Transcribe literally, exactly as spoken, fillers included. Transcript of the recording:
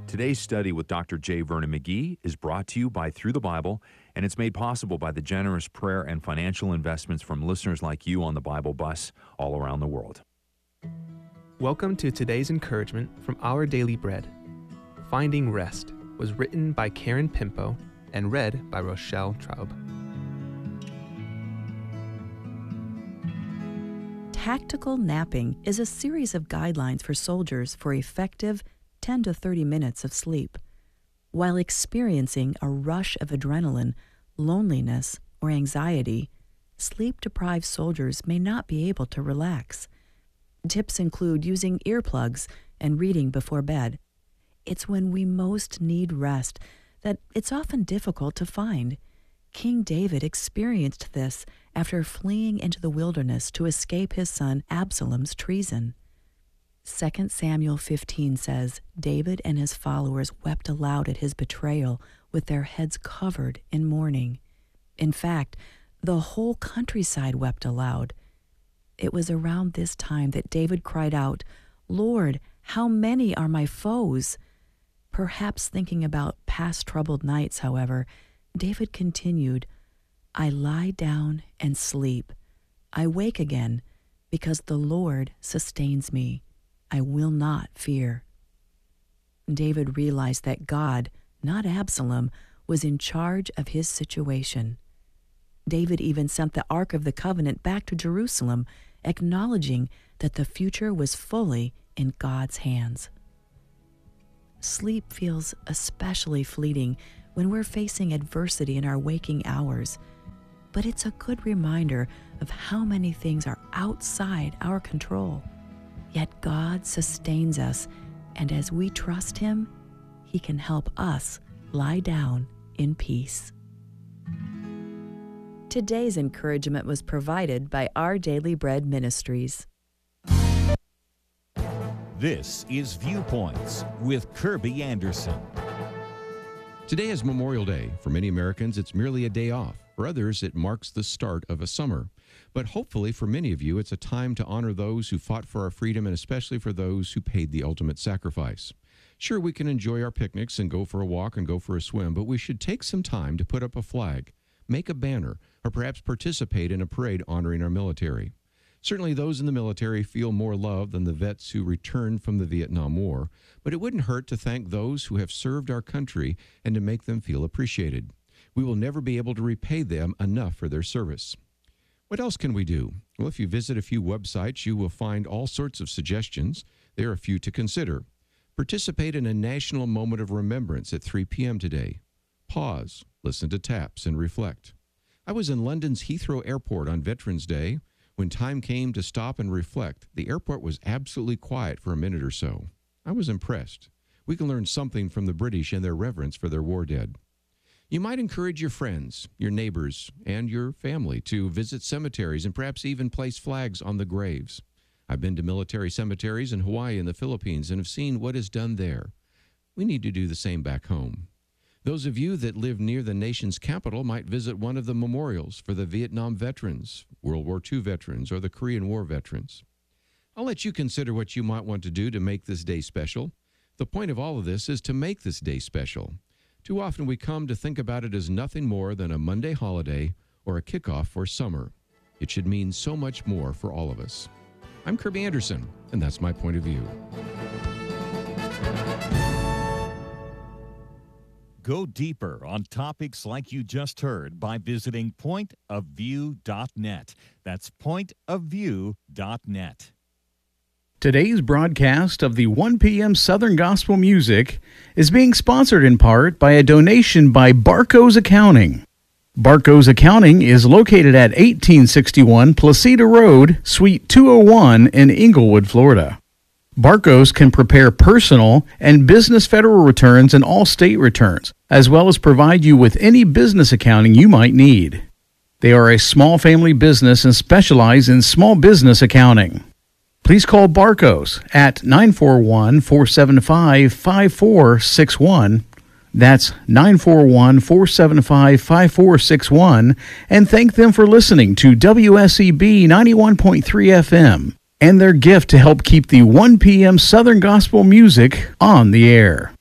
Today's study with Doctor J. Vernon McGee is brought to you by Through the Bible, and it's made possible by the generous prayer and financial investments from listeners like you on the Bible Bus all around the world. Welcome to today's encouragement from Our Daily Bread. Finding Rest was written by Karen Pimpo and read by Rochelle Traub. Tactical napping is a series of guidelines for soldiers for effective ten to thirty minutes of sleep. While experiencing a rush of adrenaline, loneliness, or anxiety, sleep-deprived soldiers may not be able to relax. Tips include using earplugs and reading before bed. It's when we most need rest that it's often difficult to find. King David experienced this after fleeing into the wilderness to escape his son Absalom's treason. Second Samuel fifteen says, David and his followers wept aloud at his betrayal with their heads covered in mourning. In fact, the whole countryside wept aloud. It was around this time that David cried out, Lord, how many are my foes? Perhaps thinking about past troubled nights, however, David continued, I lie down and sleep. I wake again because the Lord sustains me. I will not fear. David realized that God, not Absalom, was in charge of his situation. David even sent the Ark of the Covenant back to Jerusalem, acknowledging that the future was fully in God's hands. Sleep feels especially fleeting when we're facing adversity in our waking hours, but it's a good reminder of how many things are outside our control. Yet God sustains us, and as we trust Him, He can help us lie down in peace. Today's encouragement was provided by Our Daily Bread Ministries. This is Viewpoints with Kirby Anderson. Today is Memorial Day. For many Americans, it's merely a day off. For others, it marks the start of a summer. But hopefully for many of you, it's a time to honor those who fought for our freedom and especially for those who paid the ultimate sacrifice. Sure, we can enjoy our picnics and go for a walk and go for a swim, but we should take some time to put up a flag, make a banner, or perhaps participate in a parade honoring our military. Certainly those in the military feel more love than the vets who returned from the Vietnam War, but it wouldn't hurt to thank those who have served our country and to make them feel appreciated. We will never be able to repay them enough for their service. What else can we do? Well, if you visit a few websites, you will find all sorts of suggestions. There are a few to consider. Participate in a national moment of remembrance at three p.m. today. Pause, listen to taps, and reflect. I was in London's Heathrow Airport on Veterans Day. When time came to stop and reflect, the airport was absolutely quiet for a minute or so. I was impressed. We can learn something from the British and their reverence for their war dead. You might encourage your friends, your neighbors, and your family to visit cemeteries and perhaps even place flags on the graves. I've been to military cemeteries in Hawaii and the Philippines and have seen what is done there. We need to do the same back home. Those of you that live near the nation's capital might visit one of the memorials for the Vietnam veterans, World War Two veterans, or the Korean War veterans. I'll let you consider what you might want to do to make this day special. The point of all of this is to make this day special. Too often we come to think about it as nothing more than a Monday holiday or a kickoff for summer. It should mean so much more for all of us. I'm Kirby Anderson, and that's my point of view. Go deeper on topics like you just heard by visiting point of view dot net. That's point of view dot net. Today's broadcast of the one p.m. Southern Gospel Music is being sponsored in part by a donation by Barco's Accounting. Barco's Accounting is located at eighteen sixty-one Placida Road, Suite two oh one in Inglewood, Florida. Barco's can prepare personal and business federal returns and all state returns, as well as provide you with any business accounting you might need. They are a small family business and specialize in small business accounting. Please call Barco's at nine four one, four seven five, five four six one. That's nine four one, four seven five, five four six one. And thank them for listening to W S E B ninety-one point three F M and their gift to help keep the one p.m. Southern Gospel Music on the air.